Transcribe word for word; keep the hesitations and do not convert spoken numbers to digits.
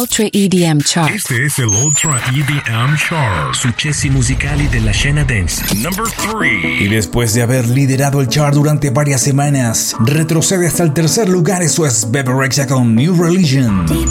Ultra E D M Chart. Este es el Ultra E D M Chart. Successi musicali della scena dance. Number three. Y después de haber liderado el chart durante varias semanas, retrocede hasta el tercer lugar. Eso es Bebe Rexha con New Religion.